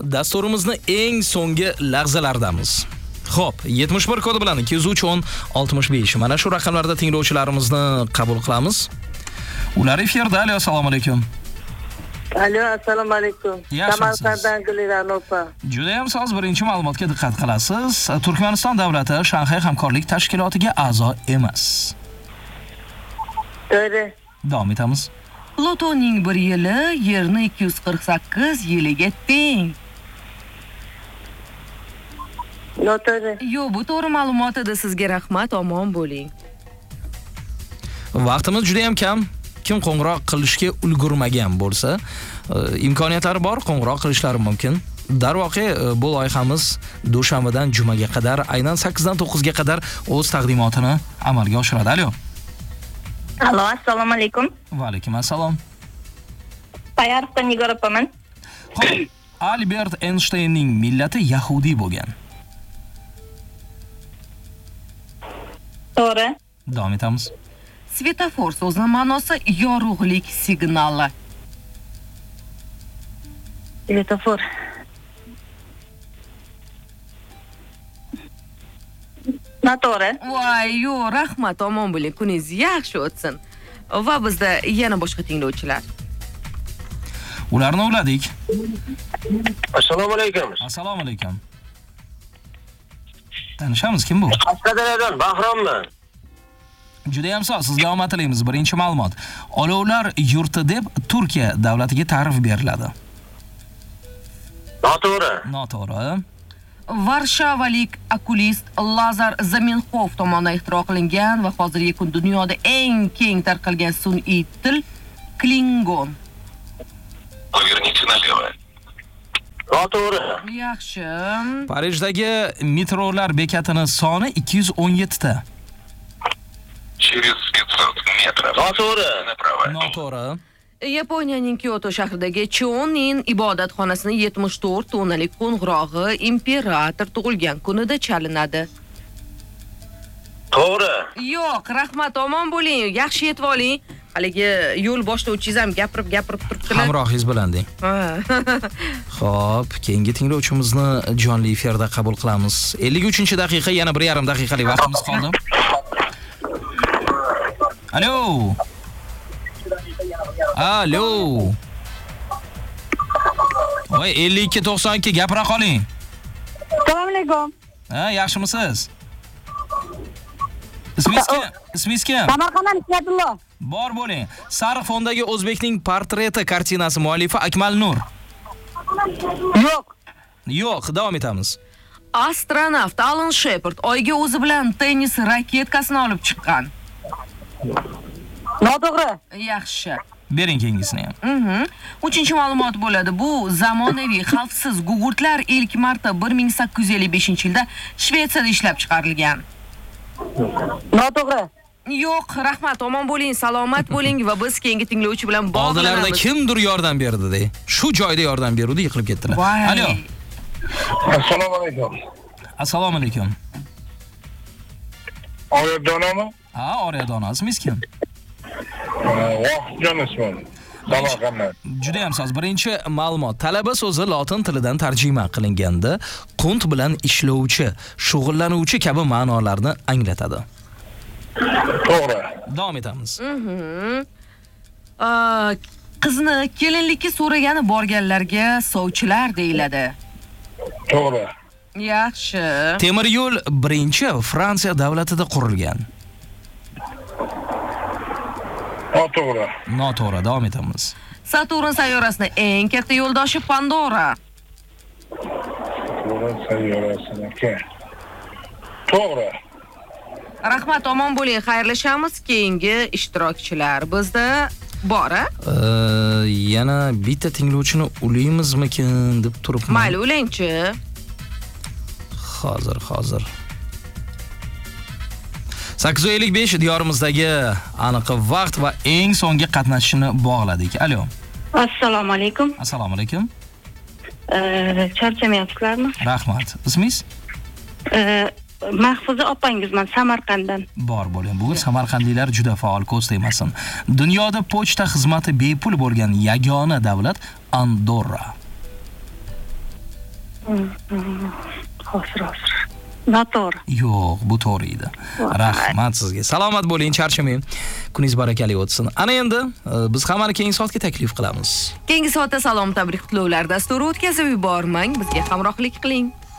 Dasturimizni eng so'nggi lahzalardamiz. Xo'p, 71 kodi bilan 203 65. Mana shu raqamlarda tinglovchilarimizni qabul qilamiz. Ular efirda. Alo, assalomu alaykum. Alo, assalomu alaykum. Samarqanddan Gulira opa. Juda ham soz birinchi ma'lumotga diqqat qilasiz. Turkmaniston davlati Shanxay hamkorlik tashkilotiga a'zo emas. To'g'ri. Davom etamiz. Plutoning 1 yili Yerni 248 yiliga teng. Noto'g'ri. Yo'q, bu to'g'ri ma'lumot edi. Sizga rahmat, omon bo'ling. Vaqtimiz juda ham kam. Kim qo'ng'iroq qilishga ulgurmagan bo'lsa, imkoniyatlari bor, qo'ng'iroq qilishlari mumkin. Darvoqe, bu loyihamiz dushanbadan jumaga qadar, aynan 8 dan 9 ga qadar o'z taqdimotini amalga oshiradi. Alo. Alo, assalomu alaykum. Va alaykum assalom. Payarovdan Nigora opaman. Albert Einsteinning millati yahudiy bo'lgan. To'g'ri. Davom etamiz. Svetofor so'zining ma'nosi yorug'lik signali. Svetofor. Noto'g'ri. Voy, yo'q, rahmat, omon bo'ling. Kuningiz yaxshi o'tsin. Va bizda yana boshqa tinglovchilar. Ularni uladik. Assalomu alaykum. Assalomu alaykum. Tanishamiz, kim bu? Qashqadaryodan Bahromman. Juda ham soz, sizga omad tilaymiz. Birinchi ma'lumot. Olovlar yurti deb Turkiya davlatiga ta'rif beriladi. Noto'g'ri. Noto'g'ri. Varshavalik okulist Lazar Zamenhof tomonidan ixtiro qilingan va hozirgi kun dunyoda eng keng tarqalgan sun'iy til Klingon. Noto'g'ri. Yaxshi. Parijdagi metrolar bekatining soni 217 ta. Через 500 метров. Noto'g'ri. Направо. Noto'g'ri. Yaponiyaning Kyoto shahridagi Chonin ibodatxonasining 74 tonnalik qo'ng'irog'i imperator tug'ilgan kunida chalinadi. To'g'ri. Yo'q, rahmat, omon bo'ling. Yaxshi yetib oling. Haligi yo'l boshlovchingiz ham gapirib turibdilar. Hamrohingiz bilan deng. Xo'p, keyingi tinglovchimizni jonli efirda qabul qilamiz. 53-daqiqa, yana 1,5 daqiqalik vaqtimiz qoldi. Alo. Alo. Voy, 52-92 gapira qoling. Assalomu alaykum. Ha, yaxshimisiz? Ismingiz kim? Samarqanddan Ismatullo. Bor bo'ling. Sariq fondagi O'zbekning portreti kartinasi muallifi Akmal Nur. Yo'q. Yo'q, davom etamiz. Astronavt Alan Shepard oyga o'zi bilan tennis raketkasini olib chiqqan. Noto'g'ri. Yaxshi. Bering kengisini ham. 3-chi ma'lumot bo'ladi. Bu zamonaviy xavfsiz gugurtlar ilk marta 1855-yilda Shvetsiyada ishlab chiqarilgan. Noto'g'ri. Yo'q, rahmat, omon bo'ling, salomat bo'ling va biz keyingi tinglovchi bilan bog'lanamiz. Oldilarida kimdir yordam berdi-da. Shu joyda yordam berdi, yiqilib ketdilar. Alo. Assalomu alaykum. Assalomu alaykum. Oryadonami? Ha, Oryadon, ismingiz kim? Vohidjon ismim. Samarqanddan. Juda ham soz. Birinchi ma'lumot. Talaba so'zi lotin tilidan tarjima qilinganda qunt bilan ishlovchi, shug'ullanuvchi kabi ma'nolarni anglatadi. To'g'ri. Davom etamiz. Qizni kelinlikka so'ragani borganlarga sovchilar deyiladi. To'g'ri. Yaxshi. Temir yo'l birinchi Fransiya davlatida qurilgan. Noto'g'ri. Noto'g'ri, davom etamiz. Saturn sayyorasining eng katta yo'ldoshi Pandora. To'g'ri sayyorasiniki. To'g'ri. Rahmat, omon bo'ling, xayrlashamiz. Keyingi ishtirokchilar bizda bor. Yana bitta tinglovchini ulaymizmikin deb turibman. Mayli, ulangchi. Hozir. 8:55 diyorimizdagi aniq vaqt va eng so'nggi qatnashishini bog'ladik. Alo. Assalomu alaykum. Assalomu alaykum. Charchamayapsizlarmi? Rahmat. Ismingiz? Mahfuza opangizman, Samarqanddan. Bor bo'ling. Bugun samarqandliklar juda faol, ko'z tegmasin. Dunyoda pochta xizmati bepul bo'lgan yagona davlat Andorra. Hozir. Noto'g'ri. Yo'q, bu to'g'ri edi. Rahmat sizga. Salomat bo'ling, charchamang. Kuningiz barakali o'tsin. Ana endi biz hammani keyingi soatga taklif qilamiz. Keyingi soatda salom tabrik qutlovlar dasturi o'tkazib yubormang, bizga hamrohlik qiling.